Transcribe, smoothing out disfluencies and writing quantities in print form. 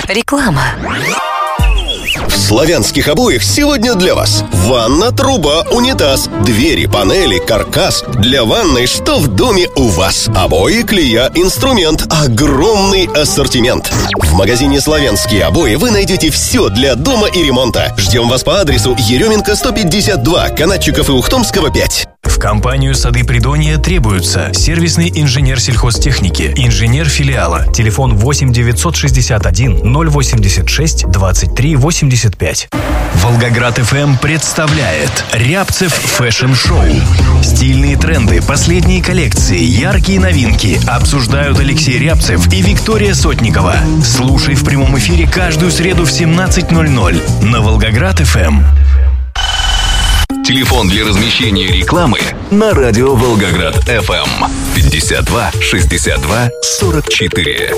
Реклама. В славянских обоях сегодня для вас ванна, труба, унитаз, двери, панели, каркас. Для ванной что в доме у вас? Обои, клея, инструмент. Огромный ассортимент. В магазине «Славянские обои» вы найдете все для дома и ремонта. Ждем вас по адресу Еременко 152, Канатчиков и Ухтомского 5. В компанию «Сады Придонья» требуются сервисный инженер сельхозтехники, инженер филиала. Телефон 8 961 086 23 85. Волгоград ФМ представляет Рябцев фэшн-шоу. Стильные тренды, последние коллекции, яркие новинки обсуждают Алексей Рябцев и Виктория Сотникова. Слушай в прямом эфире каждую среду в 17:00 на Волгоград ФМ. Телефон для размещения рекламы на радио Волгоград FM 52 62 44.